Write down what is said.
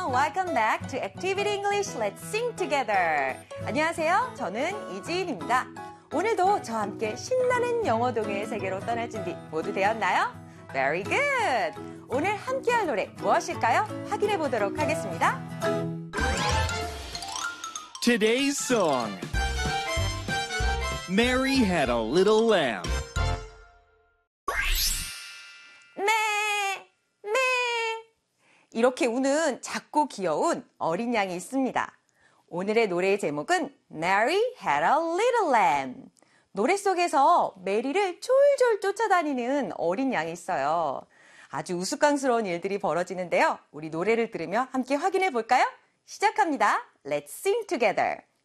welcome back to Activity English. Let's sing together. 안녕하세요. 저는 이지인입니다. 오늘도 저와 함께 신나는 영어 동요의 세계로 떠날 준비 모두 되었나요? Very good. 오늘 함께할 노래 무엇일까요? 확인해 보도록 하겠습니다. Today's song. Mary had a little lamb. 이렇게 우는 작고 귀여운 어린 양이 있습니다. 오늘의 노래의 제목은 Mary had a little lamb. 노래 속에서 메리를 졸졸 쫓아다니는 어린 양이 있어요. 아주 우스꽝스러운 일들이 벌어지는데요. 우리 노래를 들으며 함께 확인해 볼까요? 시작합니다. Let's sing together.